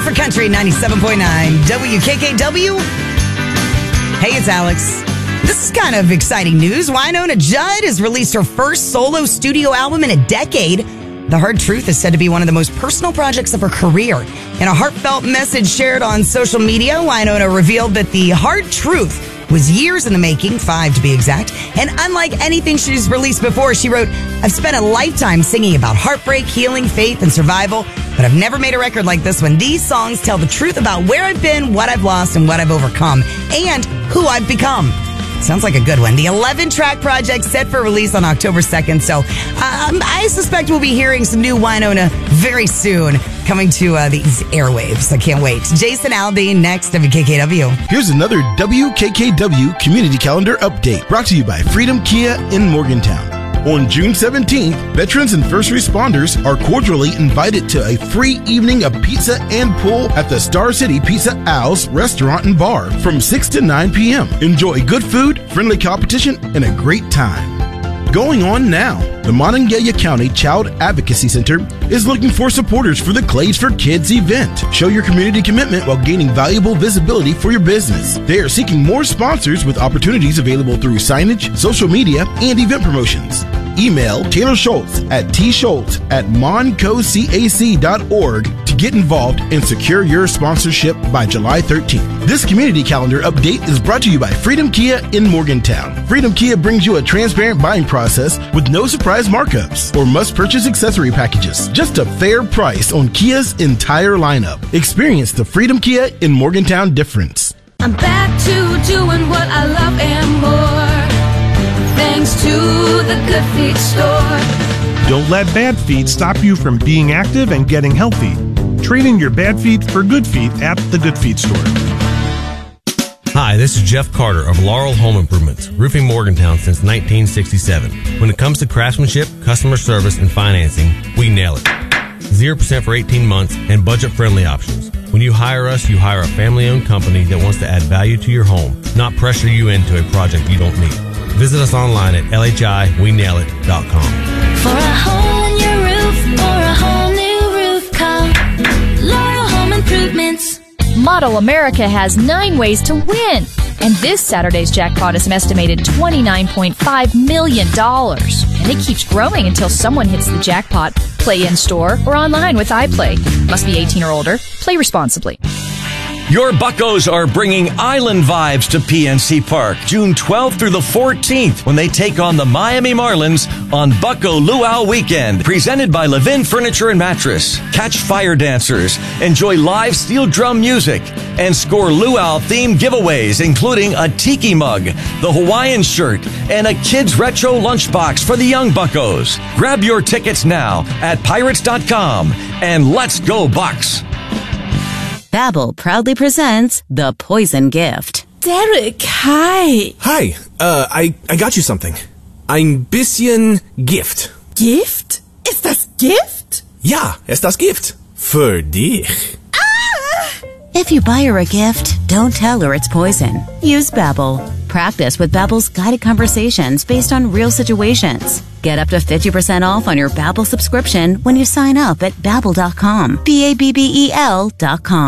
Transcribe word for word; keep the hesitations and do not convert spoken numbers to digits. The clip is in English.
for Country ninety-seven point nine W K K W. Hey, it's Alex. This is kind of exciting news. Wynonna Judd has released her first solo studio album in a decade. The Hard Truth is said to be one of the most personal projects of her career. In a heartfelt message shared on social media, Wynonna revealed that The Hard Truth was years in the making, five to be exact. And unlike anything she's released before, she wrote, I've spent a lifetime singing about heartbreak, healing, faith, and survival, but I've never made a record like this one. These songs tell the truth about where I've been, what I've lost, and what I've overcome, and who I've become. Sounds like a good one. The eleven-track project set for release on October second. So um, I suspect we'll be hearing some new Wynonna very soon coming to uh, these airwaves. I can't wait. Jason Aldean next, W K K W. Here's another W K K W Community Calendar update brought to you by Freedom Kia in Morgantown. On June seventeenth, veterans and first responders are cordially invited to a free evening of pizza and pool at the Star City Pizza Owls restaurant and bar from six to nine p.m. Enjoy good food, friendly competition, and a great time. Going on now, the Monongalia County Child Advocacy Center is looking for supporters for the Clays for Kids event. Show your community commitment while gaining valuable visibility for your business. They are seeking more sponsors with opportunities available through signage, social media, and event promotions. Email Taylor Schultz at tschultz at moncocac dot org to get involved and secure your sponsorship by July thirteenth. This community calendar update is brought to you by Freedom Kia in Morgantown. Freedom Kia brings you a transparent buying process with no surprise markups or must-purchase accessory packages. Just a fair price on Kia's entire lineup. Experience the Freedom Kia in Morgantown difference. I'm back to doing what I love and more. Thanks to the Good Feet store. Don't let bad feet stop you from being active and getting healthy. Trade in your bad feet for good feet at the Good Feet store. Hi, this is Jeff Carter of Laurel Home Improvements, roofing Morgantown since nineteen sixty-seven. When it comes to craftsmanship, customer service, and financing, we nail it. zero percent for eighteen months and budget-friendly options. When you hire us, you hire a family-owned company that wants to add value to your home, not pressure you into a project you don't need. Visit us online at L H I we nail it dot com. For a hole in your roof or a whole new roof, call Laurel Home Improvements. Model America has nine ways to win. And this Saturday's jackpot is an estimated twenty-nine point five million dollars. And it keeps growing until someone hits the jackpot. Play in-store or online with iPlay. Must be eighteen or older. Play responsibly. Your Buccos are bringing island vibes to P N C Park June twelfth through the fourteenth when they take on the Miami Marlins on Bucco Luau Weekend, presented by Levin Furniture and Mattress. Catch fire dancers, enjoy live steel drum music, and score luau-themed giveaways, including a tiki mug, the Hawaiian shirt, and a kids' retro lunchbox for the young Buccos. Grab your tickets now at pirates dot com, and let's go Bucks! Babbel proudly presents The Poison Gift. Derek, hi. Hi, uh, I, I got you something. Ein bisschen Gift. Gift? Ist das Gift? Ja, ist das Gift. Für dich. Ah! If you buy her a gift, don't tell her it's poison. Use Babbel. Practice with Babbel's guided conversations based on real situations. Get up to fifty percent off on your Babbel subscription when you sign up at babbel dot com. B A B B E L dot com.